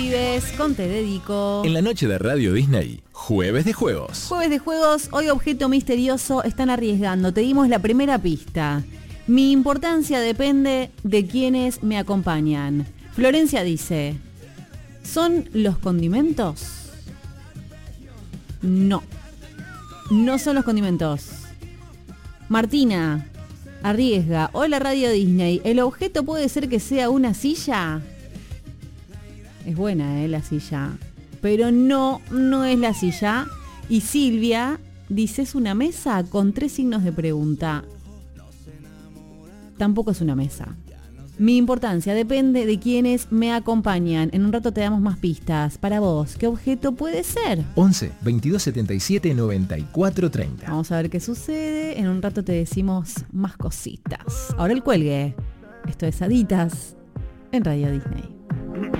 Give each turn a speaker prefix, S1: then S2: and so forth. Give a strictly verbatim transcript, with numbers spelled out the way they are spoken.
S1: Vives con Te Dedico.
S2: En la noche de Radio Disney, Jueves de Juegos.
S1: Jueves de Juegos, hoy objeto misterioso, están arriesgando. Te dimos la primera pista. Mi importancia depende de quienes me acompañan. Florencia dice, ¿son los condimentos? No, no son los condimentos. Martina arriesga, hola Radio Disney, ¿el objeto puede ser que sea una silla? Es buena, ¿eh? La silla. Pero no, no es la silla. Y Silvia dice, ¿es una mesa? Con tres signos de pregunta. Tampoco es una mesa. Mi importancia depende de quienes me acompañan. En un rato te damos más pistas. Para vos, ¿qué objeto puede ser?
S2: once, veintidós, setenta y siete, noventa y cuatro, treinta.
S1: Vamos a ver qué sucede. En un rato te decimos más cositas. Ahora el cuelgue. Esto es Haditas en Radio Disney.